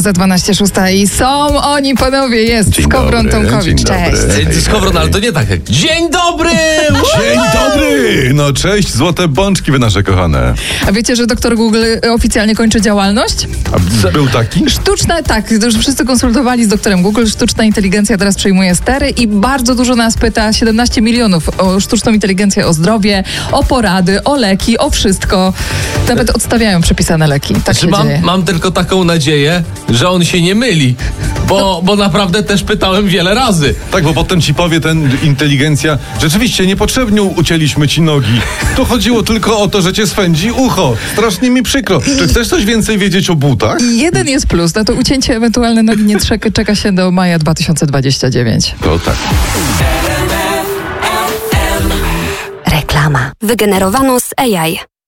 za 12:06 i są oni, panowie, jest Skowron Tomkowicz. Cześć. Skowron, ale to nie tak jak dzień dobry! Dzień dobry! No cześć, złote bączki wy nasze kochane. A wiecie, że doktor Google oficjalnie kończy działalność? A był taki? Sztuczna, tak, już wszyscy konsultowali z doktorem Google, sztuczna inteligencja teraz przejmuje stery i bardzo dużo nas pyta, 17 milionów o sztuczną inteligencję, o zdrowie, o porady, o leki, o wszystko. Nawet odstawiają przepisane leki. Tak się dzieje. Mam tylko taką nadzieję, że on się nie myli, bo naprawdę też pytałem wiele razy. Tak, bo potem ci powie inteligencja, rzeczywiście niepotrzebnie ucięliśmy ci nogi. Tu chodziło tylko o to, że cię swędzi ucho. Strasznie mi przykro. Czy chcesz coś więcej wiedzieć o butach? I jeden jest plus, na to ucięcie ewentualne nogi nie czeka się do maja 2029. To tak. Reklama. Wygenerowano z AI.